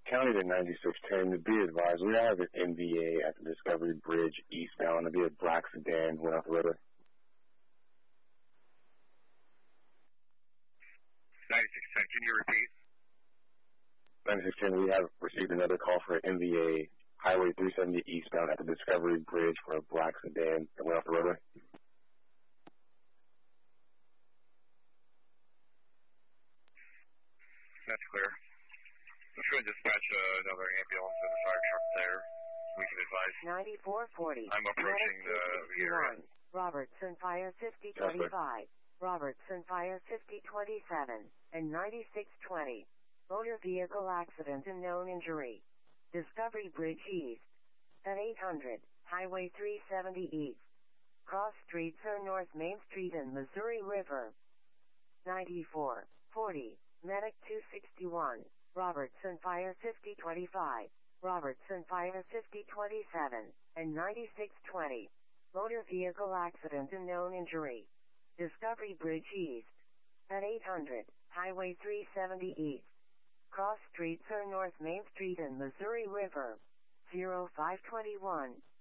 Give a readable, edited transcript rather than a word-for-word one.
County to 9610, be advised, we have an NVA at the Discovery Bridge eastbound. It'll be a black sedan went off the roadway. 9610, can you repeat? 9610, we have received another call for an NVA, Highway 370 eastbound at the Discovery Bridge for a black sedan that went off the roadway. That's clear. I'm trying to dispatch another ambulance and a fire truck there. We can advise. 9440. I'm approaching the area. Robertson Fire 5025. Robertson Fire 5027 and 9620. Motor vehicle accident and known injury. Discovery Bridge East. At 800, Highway 370 East. Cross streets are North Main Street and Missouri River. 9440. Medic 261. Robertson Fire 5025. Robertson Fire 5027 and 9620. Motor vehicle accident and known injury. Discovery Bridge East. At 800, Highway 370 East. Cross streets are North Main Street and Missouri River. 0521.